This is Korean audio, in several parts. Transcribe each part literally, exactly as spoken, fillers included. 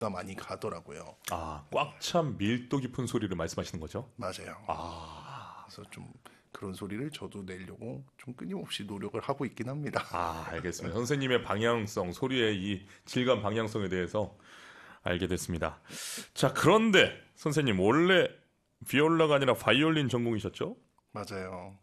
많이 가더라고요. 아, 꽉 찬 밀도 깊은 소리를 말씀하시는 거죠? 맞아요. 아, 그래서 좀 그런 소리를 저도 내려고 좀 끊임없이 노력을 하고 있긴 합니다. 아, 알겠습니다. 선생님의 방향성, 소리의 이 질감 방향성에 대해서 알게 됐습니다. 자, 그런데 선생님 원래 비올라가 아니라 바이올린 전공이셨죠? 맞아요.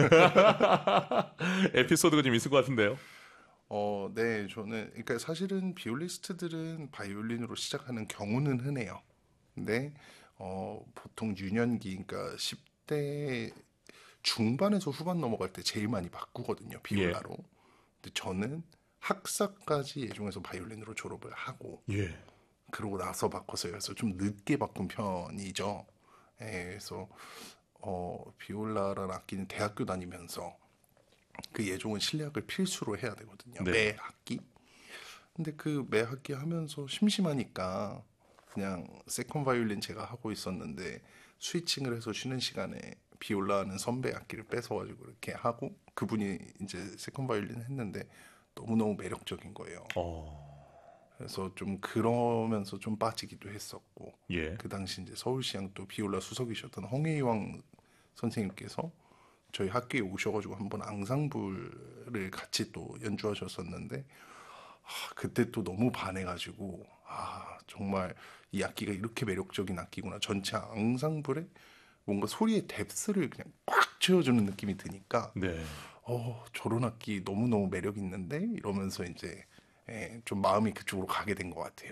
에피소드가 좀 있을 것 같은데요. 어, 네, 저는 그러니까 사실은 비올리스트들은 바이올린으로 시작하는 경우는 흔해요. 근데 어, 보통 유년기, 그러니까 십 대 중반에서 후반 넘어갈 때 제일 많이 바꾸거든요, 예, 비올라로. 근데 저는 학사까지 예종에서 바이올린으로 졸업을 하고 예. 그러고 나서 바꿨어요. 그래서 좀 늦게 바꾼 편이죠. 예, 그래서 어, 비올라라는 악기는 대학교 다니면서 그 예종은 실력을 필수로 해야 되거든요. 네. 매 학기. 근데 그 매 학기 하면서 심심하니까 그냥 세컨 바이올린 제가 하고 있었는데 스위칭을 해서 쉬는 시간에 비올라 하는 선배 악기를 뺏어가지고 이렇게 하고 그분이 이제 세컨 바이올린 했는데 너무너무 매력적인 거예요. 어, 그래서 좀 그러면서 좀 빠지기도 했었고 예, 그 당시 이제 서울시향 또 비올라 수석이셨던 홍혜왕 선생님께서 저희 학교에 오셔가지고 한번 앙상블을 같이 또 연주하셨었는데 아, 그때 또 너무 반해가지고 아 정말 이 악기가 이렇게 매력적인 악기구나. 전체 앙상블에 뭔가 소리의 뎁스를 그냥 꽉 채워주는 느낌이 드니까 네. 어 저런 악기 너무너무 매력 있는데 이러면서 이제 예, 좀 마음이 그쪽으로 가게 된 것 같아요.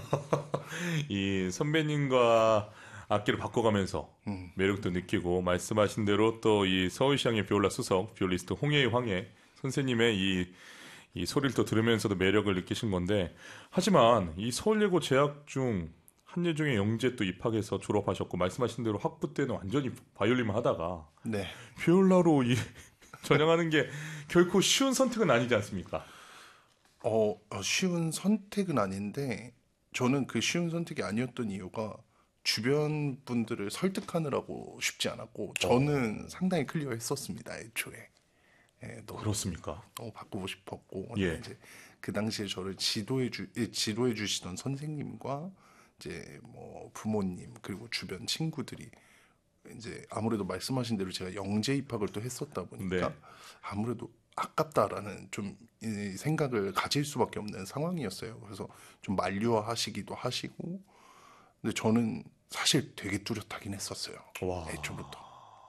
이 선배님과 악기를 바꿔가면서 음, 매력도 느끼고 말씀하신 대로 또 이 서울시향의 비올라 수석 비올리스트 홍예희 황예 선생님의 이, 이 소리를 또 들으면서도 매력을 느끼신 건데 하지만 이 서울예고 재학 중 한예종의 영재 또 입학해서 졸업하셨고 말씀하신 대로 학부 때는 완전히 바이올린만 하다가 네. 비올라로 이 전향하는 게 결코 쉬운 선택은 아니지 않습니까? 어, 어, 쉬운 선택은 아닌데 저는 그 쉬운 선택이 아니었던 이유가 주변 분들을 설득하느라고 쉽지 않았고 어, 저는 상당히 클리어했었습니다. 애초에 예, 너무 그렇습니까? 너무 바꾸고 싶었고 근데 예, 이제 그 당시에 저를 지도해 주 예, 지도해 주시던 선생님과 이제 뭐 부모님 그리고 주변 친구들이 이제 아무래도 말씀하신 대로 제가 영재 입학을 또 했었다 네. 보니까 아무래도 아깝다라는 좀 이 생각을 가질 수밖에 없는 상황이었어요. 그래서 좀 만류하시기도 하시고, 근데 저는 사실 되게 뚜렷하긴 했었어요. 와. 애초부터.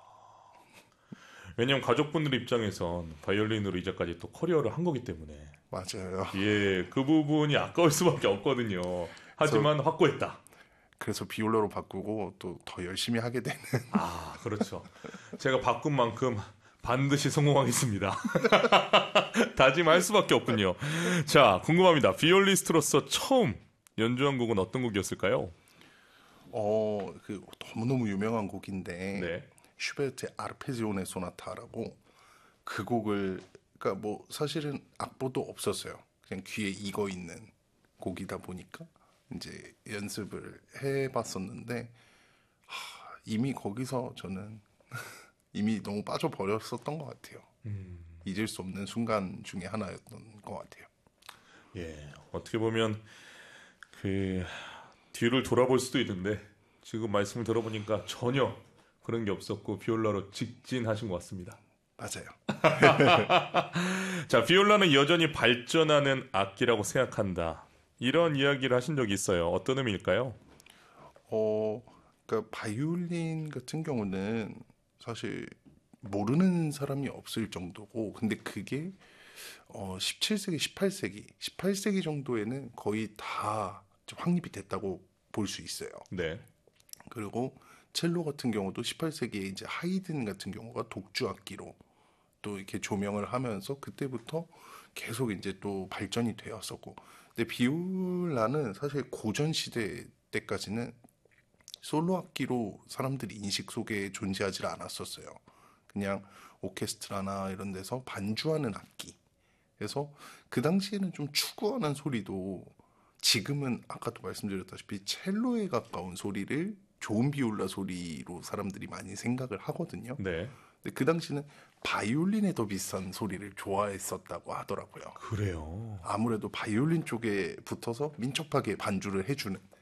왜냐면 가족분들 입장에선 바이올린으로 이제까지 또 커리어를 한 거기 때문에 맞아요. 예, 그 부분이 아까울 수밖에 없거든요. 그래서 하지만 확고했다. 그래서 비올라로 바꾸고 또 더 열심히 하게 되는. 아, 그렇죠. 제가 바꾼 만큼 반드시 성공하겠습니다. 다짐할 수밖에 없군요. 자, 궁금합니다. 비올리스트로서 처음 연주한 곡은 어떤 곡이었을까요? 어, 그 너무너무 유명한 곡인데 네. 슈베르트의 아르페지오네 소나타라고 그 곡을 그러니까 뭐 사실은 악보도 없었어요. 그냥 귀에 익어 있는 곡이다 보니까 이제 연습을 해봤었는데 하, 이미 거기서 저는 이미 너무 빠져버렸었던 것 같아요. 잊을 수 없는 순간 중에 하나였던 것 같아요. 예, 어떻게 보면 그 뒤를 돌아볼 수도 있는데 지금 말씀을 들어보니까 전혀 그런 게 없었고 비올라로 직진하신 것 같습니다. 맞아요. 자, 비올라는 여전히 발전하는 악기라고 생각한다. 이런 이야기를 하신 적이 있어요. 어떤 의미일까요? 어, 그러니까 바이올린 같은 경우는 사실 모르는 사람이 없을 정도고, 근데 그게 어, 십칠 세기, 십팔 세기, 십팔 세기 정도에는 거의 다 확립이 됐다고 볼 수 있어요. 네. 그리고 첼로 같은 경우도 십팔 세기에 이제 하이든 같은 경우가 독주 악기로 또 이렇게 조명을 하면서 그때부터 계속 이제 또 발전이 되었었고, 근데 비올라는 사실 고전 시대 때까지는 솔로 악기로 사람들이 인식 속에 존재하지 않았었어요. 그냥 오케스트라나 이런 데서 반주하는 악기. 그래서 그 당시에는 좀 추구하는 소리도 지금은 아까도 말씀드렸다시피 첼로에 가까운 소리를 좋은 비올라 소리로 사람들이 많이 생각을 하거든요. 네. 근데 그 당시는 바이올린에 더 비싼 소리를 좋아했었다고 하더라고요. 그래요. 아무래도 바이올린 쪽에 붙어서 민첩하게 반주를 해주는